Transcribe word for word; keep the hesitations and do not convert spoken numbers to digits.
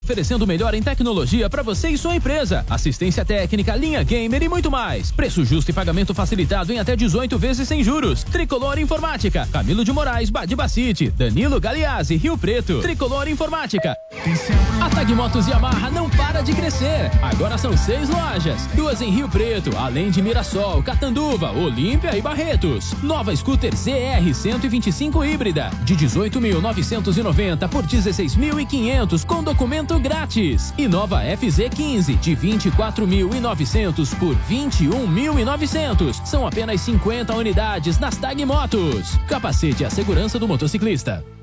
oferecendo o melhor em tecnologia para você e sua empresa. Assistência técnica, linha gamer e muito mais. Preço justo e pagamento facilitado em até dezoito vezes sem juros. Tricolor Informática, Camilo de Moraes, Badibacite, Danilo Galeazzi, Rio Preto. Tricolor Informática. A Tag Motos Yamaha não para de crescer. Agora são seis lojas, duas em Rio Preto, além de Mirassol, Catanduva, Olímpia e Barretos. Nova Scooter Z R cento e vinte e cinco híbrida de dezoito mil novecentos e noventa por dezesseis mil e quinhentos com documento grátis. E nova F Z quinze de vinte e quatro mil e novecentos por vinte e um mil e novecentos. São apenas cinquenta unidades nas Tag Motos. Capacete é a segurança do motociclista.